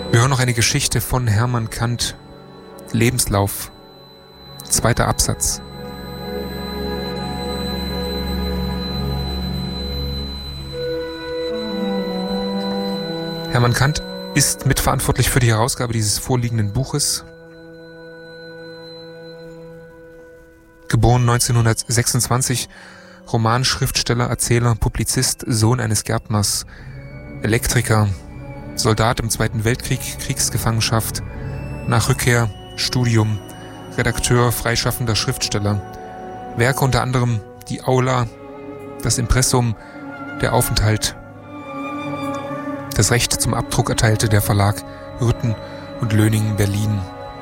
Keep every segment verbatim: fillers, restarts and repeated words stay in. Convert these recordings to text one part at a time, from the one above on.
Wir hören noch eine Geschichte von Hermann Kant, Lebenslauf, zweiter Absatz. Hermann Kant ist mitverantwortlich für die Herausgabe dieses vorliegenden Buches. Geboren neunzehnhundertsechsundzwanzig, Romanschriftsteller, Erzähler, Publizist, Sohn eines Gärtners, Elektriker, Soldat im Zweiten Weltkrieg, Kriegsgefangenschaft, nach Rückkehr, Studium, Redakteur, freischaffender Schriftsteller. Werke unter anderem Die Aula, das Impressum, der Aufenthalt. Das Recht zum Abdruck erteilte der Verlag Rütten und Löning, Berlin.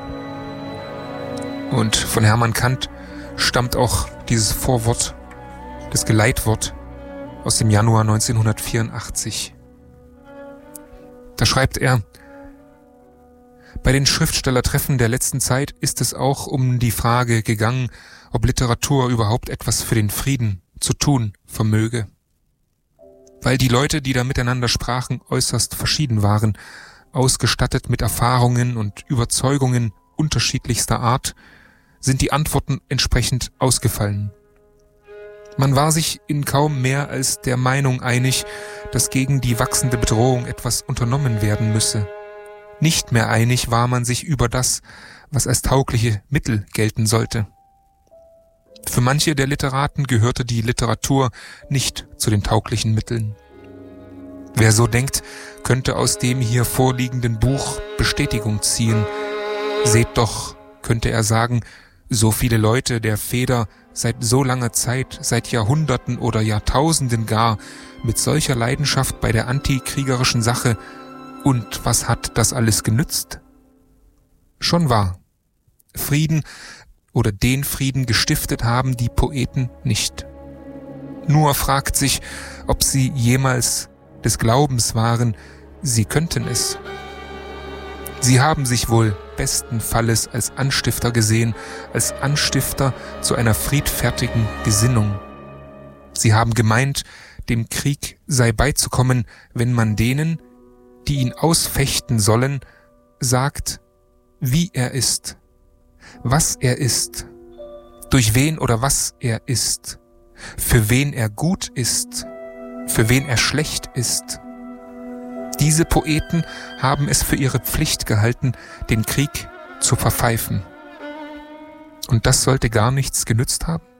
Und von Hermann Kant stammt auch dieses Vorwort, das Geleitwort aus dem Januar neunzehnhundertvierundachtzig. Da schreibt er: Bei den Schriftstellertreffen der letzten Zeit ist es auch um die Frage gegangen, ob Literatur überhaupt etwas für den Frieden zu tun vermöge. Weil die Leute, die da miteinander sprachen, äußerst verschieden waren, ausgestattet mit Erfahrungen und Überzeugungen unterschiedlichster Art, sind die Antworten entsprechend ausgefallen. Man war sich in kaum mehr als der Meinung einig, dass gegen die wachsende Bedrohung etwas unternommen werden müsse. Nicht mehr einig war man sich über das, was als taugliche Mittel gelten sollte. Für manche der Literaten gehörte die Literatur nicht zu den tauglichen Mitteln. Wer so denkt, könnte aus dem hier vorliegenden Buch Bestätigung ziehen. Seht doch, könnte er sagen, so viele Leute der Feder seit so langer Zeit, seit Jahrhunderten oder Jahrtausenden gar, mit solcher Leidenschaft bei der antikriegerischen Sache. Und was hat das alles genützt? Schon wahr. Frieden oder den Frieden gestiftet haben die Poeten nicht. Nur fragt sich, ob sie jemals des Glaubens waren, sie könnten es. Sie haben sich wohl besten Falles als Anstifter gesehen, als Anstifter zu einer friedfertigen Gesinnung. Sie haben gemeint, dem Krieg sei beizukommen, wenn man denen, die ihn ausfechten sollen, sagt, wie er ist, was er ist, durch wen oder was er ist, für wen er gut ist, für wen er schlecht ist. Diese Poeten haben es für ihre Pflicht gehalten, den Krieg zu verpfeifen. Und das sollte gar nichts genützt haben?